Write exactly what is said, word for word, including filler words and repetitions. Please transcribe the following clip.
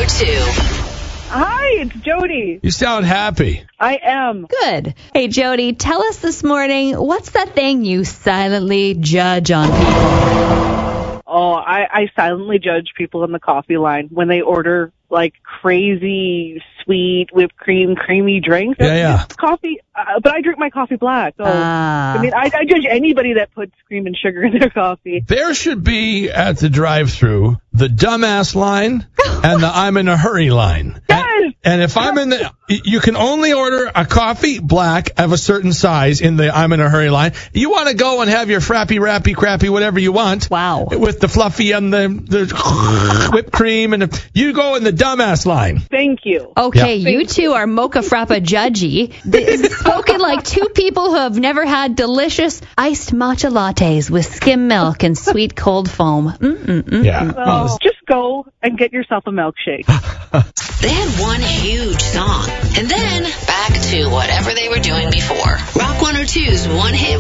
oh two. Hi, it's Jody. You sound happy. I am. Good. Hey, Jody, tell us this morning, what's that thing you silently judge on people? Oh, I, I silently judge people in the coffee line when they order, like, crazy, sweet, whipped cream, creamy drinks. Yeah, yeah. It's coffee, uh, but I drink my coffee black. So, Ah. I mean, I, I judge anybody that puts cream and sugar in their coffee. There should be, at the drive-thru, the dumbass line and the I'm in a hurry line. Yes! And, and if I'm in the, you can only order a coffee black of a certain size in the I'm in a hurry line. You want to go and have your frappy, rappy, crappy, whatever you want. Wow. With the fluffy and the, the whipped cream, and the, you go in the dumbass line. Thank you. Okay, Yeah. you two are mocha frappa judgy. Th- Spoken like two people who have never had delicious iced matcha lattes with skim milk and sweet cold foam. Mm-mm-mm. Yeah. Oh, just go and get yourself a milkshake. They had one huge song, and then back to whatever they were doing before. Rock one oh two's One Hit